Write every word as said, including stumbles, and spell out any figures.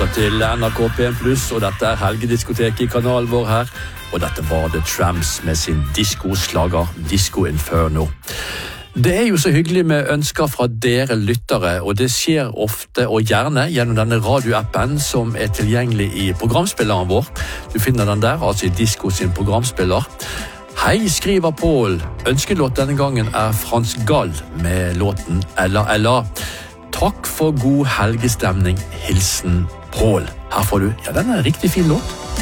lytter til N R K P en pluss, og dette er helgediskoteket i kanalen vår her. Og dette var The Tramps med sin diskoslager Disco Inferno. Det er jo så hyggelig med ønsker fra dere lyttere, og det skjer ofte og gjerne gjennom denne radioappen som er tilgjengelig i programspilleren vår. Du finner den der, altså i Disco sin programspiller. Hei, skriver Paul. Ønskelåt denne gangen er Frans Gall med låten Ella Ella. Takk for god helgestemning. Hilsen Paul. Her får du, ja, den er en riktig fin låt.